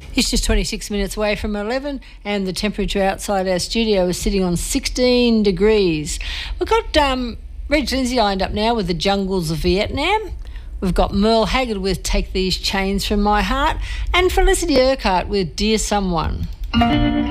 It's just 26 minutes away from 11 and the temperature outside our studio is sitting on 16 degrees. We've got Reg Lindsay lined up now with The Jungles of Vietnam. We've got Merle Haggard with Take These Chains From My Heart and Felicity Urquhart with Dear Someone.